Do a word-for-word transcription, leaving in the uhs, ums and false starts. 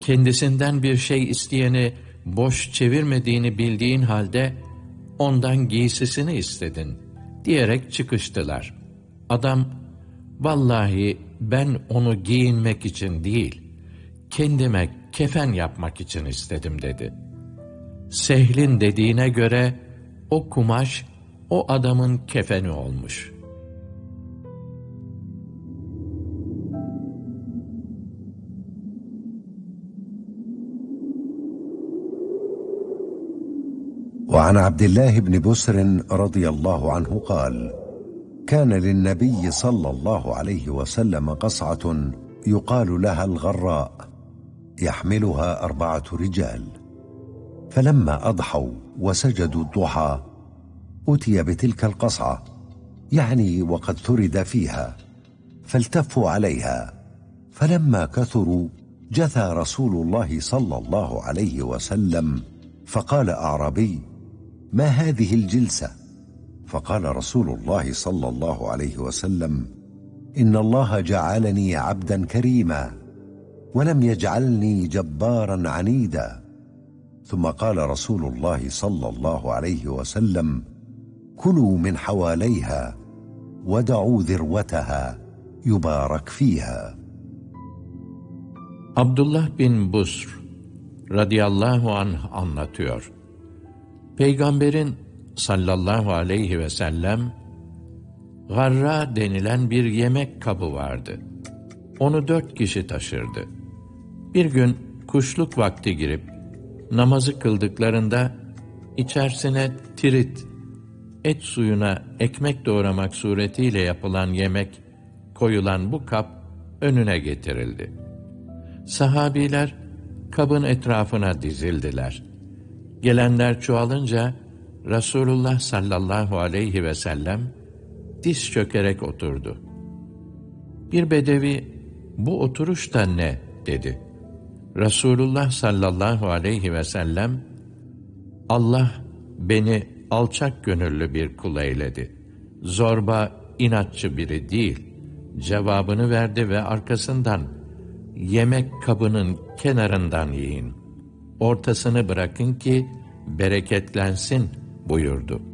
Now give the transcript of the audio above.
kendisinden bir şey isteyeni boş çevirmediğini bildiğin halde ondan giysisini istedin diyerek çıkıştılar. Adam, vallahi ben onu giyinmek için değil, kendime kefen yapmak için istedim dedi. Sehl'in dediğine göre o kumaş o adamın kefeni olmuş. وعن عبد الله بن بسر رضي الله عنه قال: كان للنبي صلى الله عليه وسلم قصعة يقال لها الغراء يحملها أربعة رجال، فلما أضحوا وسجدوا الضحى أتي بتلك القصعة، يعني وقد ثرد فيها، فالتفوا عليها، فلما كثروا جثى رسول الله صلى الله عليه وسلم فقال أعرابي: ما هذه الجلسة؟ فقال رسول الله صلى الله عليه وسلم: إن الله جعلني عبدا كريما ولم يجعلني جبارا عنيدا. ثم قال رسول الله صلى الله عليه وسلم: كلوا من حواليها ودعوا ذروتها يبارك فيها. Abdullah bin Busr radıyallahu anh anlatıyor. Peygamberin sallallahu aleyhi ve sellem garra denilen bir yemek kabı vardı. Onu dört kişi taşırdı. Bir gün kuşluk vakti girip namazı kıldıklarında içerisine tirit, et suyuna ekmek doğramak suretiyle yapılan yemek koyulan bu kap önüne getirildi. Sahabiler kabın etrafına dizildiler. Gelenler çoğalınca Resulullah sallallahu aleyhi ve sellem diz çökerek oturdu. Bir bedevi, bu oturuş da ne dedi. Resulullah sallallahu aleyhi ve sellem, Allah beni alçak gönüllü bir kul eyledi. Zorba, inatçı biri değil. Cevabını verdi ve arkasından, yemek kabının kenarından yiyin. Ortasını bırakın ki bereketlensin buyurdu.